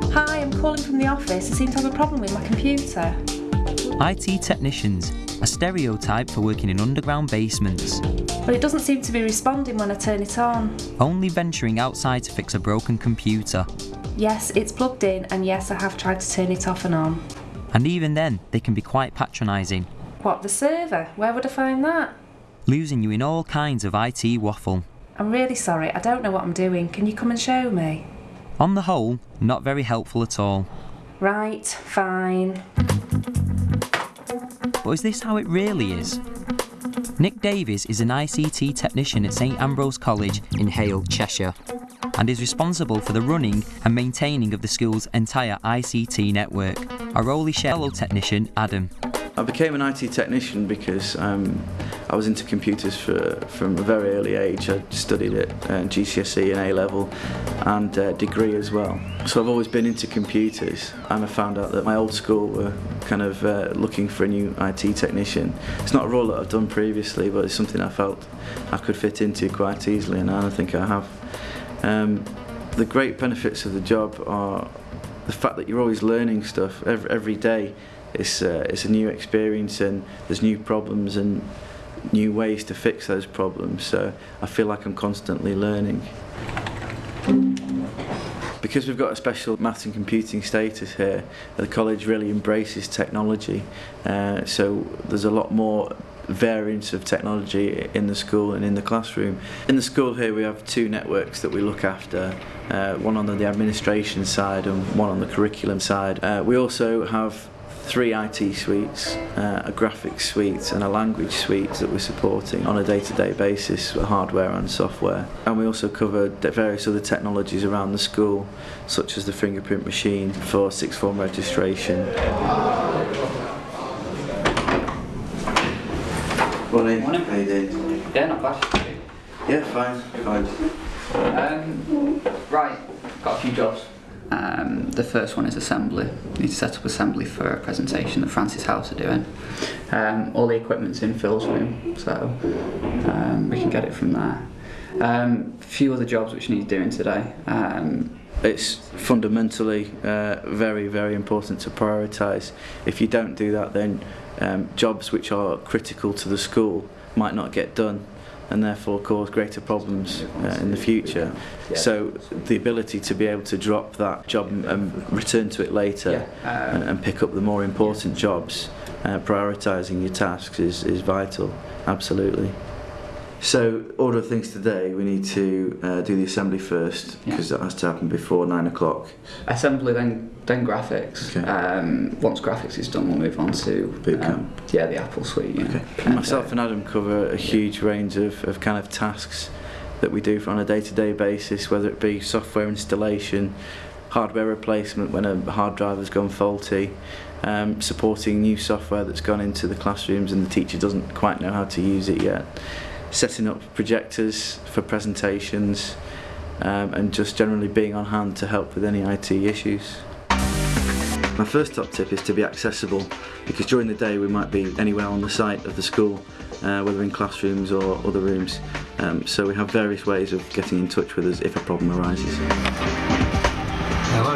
Hi, I'm calling from the office. I seem to have a problem with my computer. IT technicians, a stereotype for working in underground basements. But it doesn't seem to be responding when I turn it on. Only venturing outside to fix a broken computer. Yes, it's plugged in, and yes, I have tried to turn it off and on. And even then, they can be quite patronising. What, the server? Where would I find that? Losing you in all kinds of IT waffle. I'm really sorry, I don't know what I'm doing. Can you come and show me? On the whole, not very helpful at all. Right, fine. But is this how it really is? Nick Davies is an ICT technician at St Ambrose College in Hale, Cheshire, and is responsible for the running and maintaining of the school's entire ICT network. A role he shares with fellow technician Adam. I became an IT technician because I was into computers from a very early age. I studied at GCSE and A-level and degree as well. So I've always been into computers, and I found out that my old school were kind of looking for a new IT technician. It's not a role that I've done previously, but it's something I felt I could fit into quite easily, and I think I have. The great benefits of the job are the fact that you're always learning stuff every day. It's a new experience, and there's new problems and new ways to fix those problems, so I feel like I'm constantly learning. Because we've got a special maths and computing status here, the college really embraces technology, so there's a lot more variance of technology in the school and in the classroom. In the school here we have two networks that we look after, one on the administration side and one on the curriculum side. We also have 3 IT suites, a graphics suite and a language suite that we're supporting on a day-to-day basis, hardware and software. And we also cover various other technologies around the school, such as the fingerprint machine for sixth form registration. Morning. Morning. How you doing? Yeah, not bad. Yeah, fine. Right, got a few jobs. The first one is assembly. You need to set up assembly for a presentation that Francis House are doing. All the equipment's in Phil's room, so we can get it from there. A few other jobs which need doing today. It's fundamentally very, very important to prioritise. If you don't do that, then jobs which are critical to the school might not get done, and therefore cause greater problems in the future. So the ability to be able to drop that job and return to it later and pick up the more important jobs, prioritising your tasks is vital, absolutely. So, order of things today, we need to do the assembly first, because that has to happen before 9 o'clock. Assembly, then graphics. Okay. Once graphics is done, we'll move on to Bootcamp. the Apple suite. Okay. And myself and Adam cover a huge range of kind of tasks that we do on a day-to-day basis, whether it be software installation, hardware replacement when a hard drive has gone faulty, supporting new software that's gone into the classrooms and the teacher doesn't quite know how to use it yet, setting up projectors for presentations, and just generally being on hand to help with any IT issues. My first top tip is to be accessible, because during the day we might be anywhere on the site of the school, whether in classrooms or other rooms, so we have various ways of getting in touch with us if a problem arises. Hello.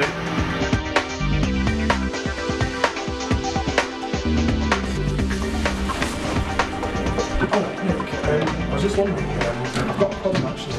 I was just wondering, I've got a problem actually.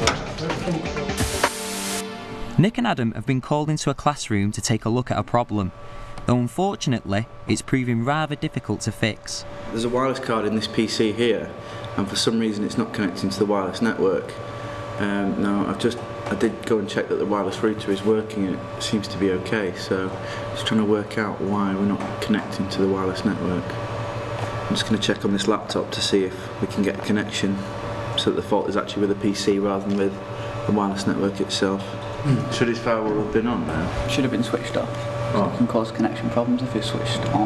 Nick and Adam have been called into a classroom to take a look at a problem, though unfortunately it's proving rather difficult to fix. There's a wireless card in this PC here, and for some reason it's not connecting to the wireless network. Now I did go and check that the wireless router is working and it seems to be okay, so just trying to work out why we're not connecting to the wireless network. I'm just going to check on this laptop to see if we can get a connection so that the fault is actually with the PC rather than with the wireless network itself. Should his firewall have been on now? Should have been switched off. It can cause connection problems if it's switched on.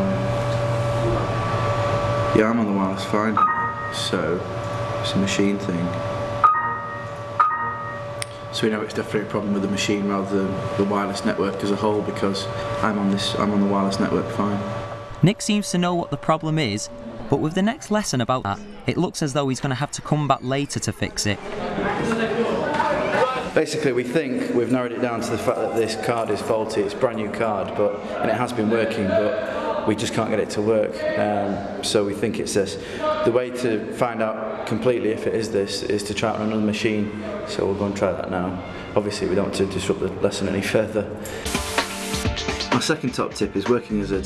Yeah, I'm on the wireless fine, so it's a machine thing. So we know it's definitely a problem with the machine rather than the wireless network as a whole, because I'm on the wireless network fine. Nick seems to know what the problem is, but with the next lesson about that, it looks as though he's going to have to come back later to fix it. Basically, we think we've narrowed it down to the fact that this card is faulty. It's a brand new card, and it has been working, but we just can't get it to work. So we think it's this. The way to find out completely if it is this is to try it on another machine. So we'll go and try that now. Obviously, we don't want to disrupt the lesson any further. My second top tip is working as a